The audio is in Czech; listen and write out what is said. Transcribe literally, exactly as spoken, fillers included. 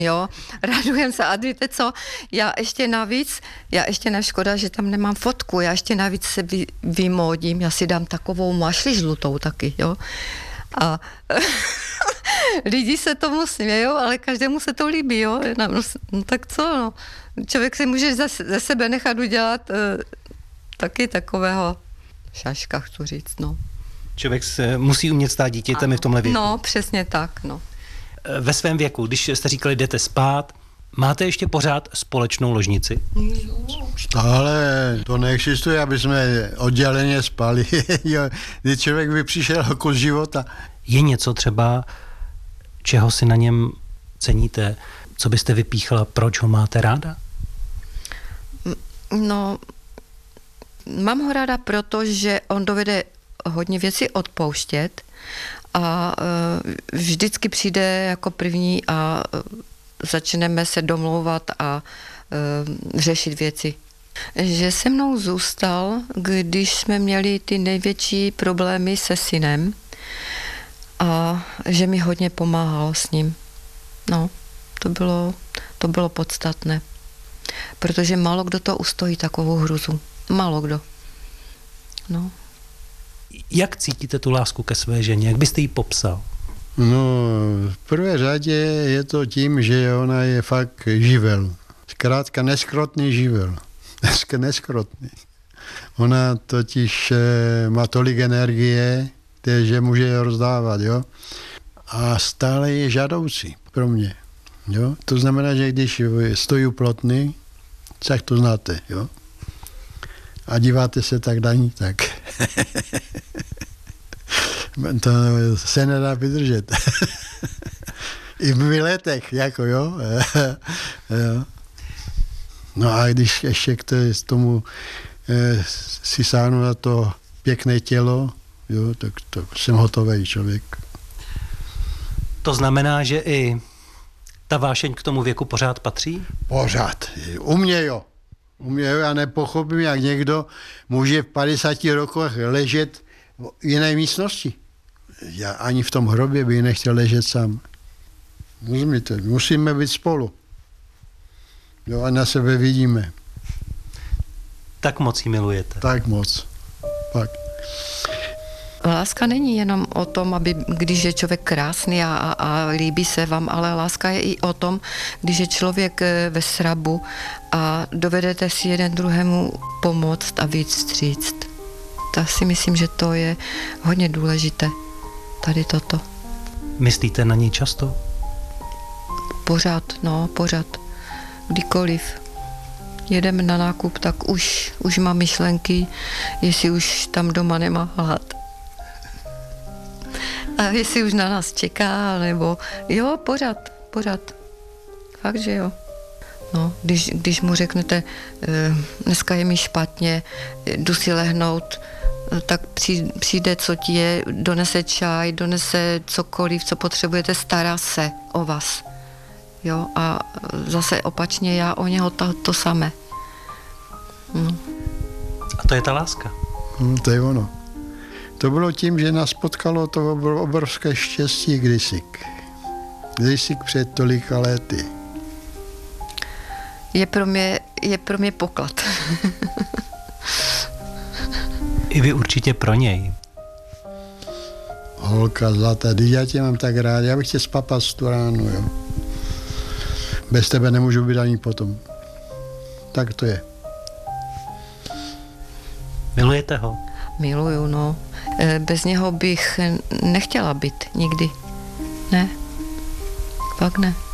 Jo, radujem se. A víte co, já ještě navíc, já ještě neškoda, že tam nemám fotku, já ještě navíc se vy, vymódím, já si dám takovou mašli žlutou taky, jo. A lidi se tomu smějou, ale každému se to líbí, jo. No, no tak co, no. Člověk si může ze, ze sebe nechat udělat uh, taky takového šaška, chci říct, no. Člověk se musí umět stát dítětem i v tomhle věku. No, přesně tak, no. Ve svém věku, když jste říkali, jdete spát, máte ještě pořád společnou ložnici? Stále to neexistuje, aby jsme odděleně spali. Když člověk by přišel kus života. Je něco třeba, čeho si na něm ceníte? Co byste vypíchala, proč ho máte ráda? No, mám ho ráda proto, že on dovede hodně věcí odpouštět a uh, vždycky přijde jako první a uh, začneme se domlouvat a uh, řešit věci. Že se mnou zůstal, když jsme měli ty největší problémy se synem a že mi hodně pomáhal s ním. No, to bylo, to bylo podstatné. Protože málo kdo to ustojí, takovou hruzu. Málo kdo. No. Jak cítíte tu lásku ke své ženě? Jak byste ji popsal? No, v prvé řadě je to tím, že ona je fakt živel. Zkrátka neskrotný živel. Dneska neskrotný. Ona totiž má tolik energie, že může rozdávat, jo. A stále je žádoucí pro mě, jo. To znamená, že když stojí plotný, tak to znáte, jo. A díváte se tak daní, tak to se nedá vydržet. I v letech, jako jo. jo. No a když ještě k tomu eh, si sáhnu na to pěkné tělo, jo, tak to jsem hotový člověk. To znamená, že i ta vášeň k tomu věku pořád patří? Pořád. U mě jo. U mě jo, já nepochopím, jak někdo může v padesáti rokoch ležet v jiné místnosti. Já ani v tom hrobě bych nechtěl ležet sám. Rozumíte? Musíme být spolu. Jo, a na sebe vidíme. Tak moc ji milujete. Tak moc. Pak. Láska není jenom o tom, aby, když je člověk krásný a, a, a líbí se vám, ale láska je i o tom, když je člověk ve srabu a dovedete si jeden druhému pomoct a víc vstříct. Tak si myslím, že to je hodně důležité. Tady toto. Myslíte na něj často? Pořád, no, pořád. Kdykoliv jedeme na nákup, tak už, už mám myšlenky, jestli už tam doma nemá hlad. A jestli už na nás čeká, nebo jo, pořád, pořád. Fakt, že jo. No, když, když mu řeknete, dneska je mi špatně, jdu si lehnout, tak přijde, co ti je, donese čaj, donese cokoliv, co potřebujete, stará se o vás. Jo, a zase opačně já o něho to, to samé. No. A to je ta láska? Hmm, to je ono. To bylo tím, že nás potkalo to bylo obrovské štěstí kdysi. Kdysi před tolika lety. Je pro mě, je pro mě poklad. I vy určitě pro něj. Holka zlatá, já tě mám tak rád, já bych tě spapat tu ránu, jo. Bez tebe nemůžu být ani potom. Tak to je. Milujete ho? Miluju, no. Bez něho bych nechtěla být nikdy. Ne. Fakt ne.